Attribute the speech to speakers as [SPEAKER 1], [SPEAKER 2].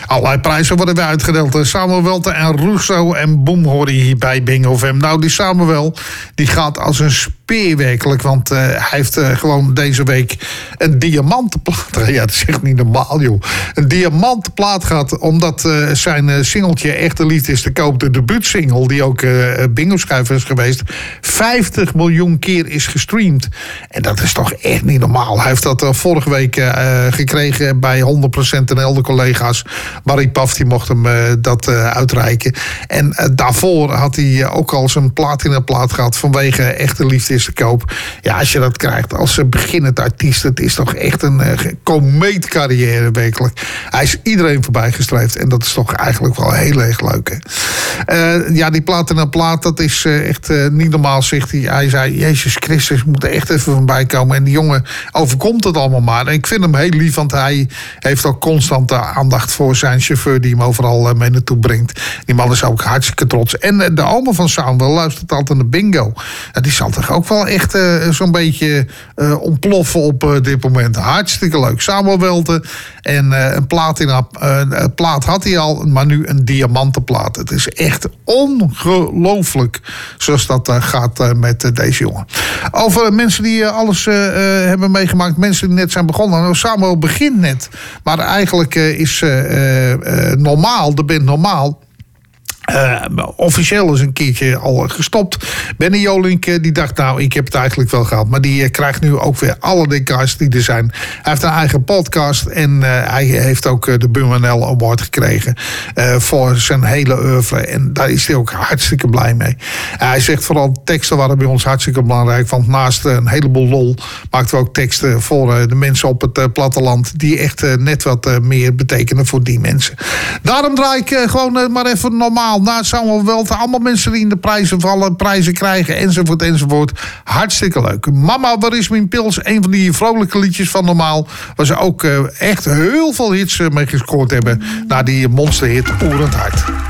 [SPEAKER 1] Allerlei prijzen worden weer uitgedeeld. Samuel Welte en Russo en boem hoor je hier bij Bingo FM. Nou, die Samuel die gaat als een speer werkelijk. Want hij heeft gewoon deze week een diamantenplaat. Ja, dat is echt niet normaal, joh. Een diamantenplaat gehad. Omdat zijn singeltje Echte Liefde is te koop. De debuutsingle, die ook bingo-schijver is geweest. 50 miljoen keer is gestreamd. En dat is toch echt niet normaal. Hij heeft dat vorige week gekregen bij 100% NL, de collega's. Barry Paf, die mocht hem dat uitreiken. En daarvoor had hij ook al zijn platinaplaat gehad vanwege Echte Liefde is te koop. Ja, als je dat krijgt als beginnend artiest, het is toch echt een komeetcarrière werkelijk. Hij is iedereen voorbij gestreefd en dat is toch eigenlijk wel heel erg leuk. Ja, die platinaplaat, dat is echt niet normaal, zegt hij. Hij zei, Jezus Christus, moet er echt even van bij komen. En die jongen overkomt het allemaal maar. En ik vind hem heel lief, want hij heeft ook constant aandacht voor zijn chauffeur die hem overal mee naartoe brengt. Die man is ook hartstikke trots. En de oma van Samuel luistert altijd naar Bingo. En die zal toch ook wel echt zo'n beetje ontploffen op dit moment. Hartstikke leuk. Samuel Welte en een plaat had hij al, maar nu een diamantenplaat. Het is echt ongelooflijk zoals dat gaat met deze jongen. Over mensen die alles hebben meegemaakt, mensen die net zijn begonnen. Nou, Samuel begint net, maar eigenlijk is Normaal, de band Normaal, officieel is een keertje al gestopt. Benny Jolink die dacht, nou, ik heb het eigenlijk wel gehad. Maar die krijgt nu ook weer alle details die er zijn. Hij heeft een eigen podcast en hij heeft ook de BUMNL Award gekregen voor zijn hele oeuvre. En daar is hij ook hartstikke blij mee. Hij zegt vooral, teksten waren bij ons hartstikke belangrijk. Want naast een heleboel lol maakten we ook teksten voor de mensen op het platteland die echt net wat meer betekenen voor die mensen. Daarom draai ik gewoon maar even Normaal. Na Samuel Welte, allemaal mensen die in de prijzen vallen, prijzen krijgen, enzovoort, enzovoort. Hartstikke leuk. Mama, waar is mijn pils? Een van die vrolijke liedjes van Normaal, waar ze ook echt heel veel hits mee gescoord hebben. Na die monsterhit Oerend Hart.